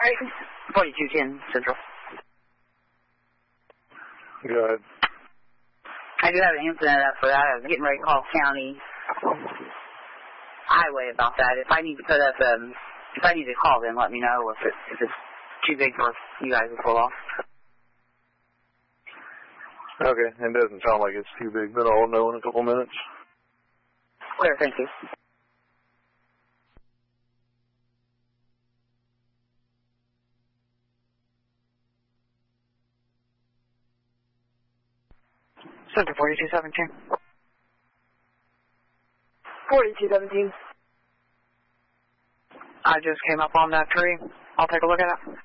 right. 4210 Central. Go ahead. I do have an incident up for that. I was getting ready to call county highway about that. If I need to put up, if I need to call them, let me know if it's too big for you guys to pull off. Okay, it doesn't sound like it's too big, but I'll know in a couple minutes. Clear, thank you. Center 4217. 4217. I just came up on that tree. I'll take a look at it.